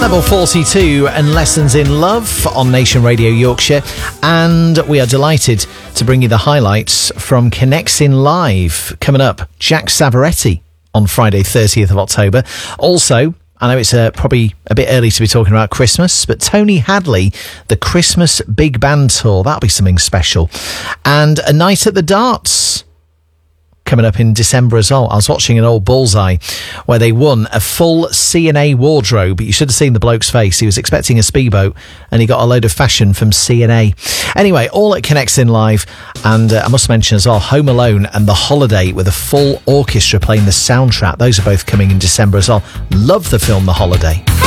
Level 42 and Lessons in Love on Nation Radio Yorkshire, and we are delighted to bring you the highlights from Connexin Live. Coming up, Jack Savaretti on Friday 30th of October. Also, I know it's probably a bit early to be talking about Christmas, but Tony Hadley, the Christmas Big Band Tour, that'll be something special. And a night at the darts coming up in December as well. I was watching an old Bullseye where they won a full C&A wardrobe. You should have seen the bloke's face. He was expecting a speedboat and he got a load of fashion from C&A. Anyway, all at Connexin Live. And I must mention as well, Home Alone and The Holiday with a full orchestra playing the soundtrack. Those are both coming in December as well. Love the film The Holiday.